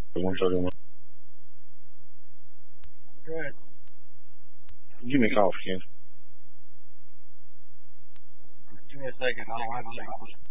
131. Go ahead. Give me a call if you can. Give me a second. I don't have a second.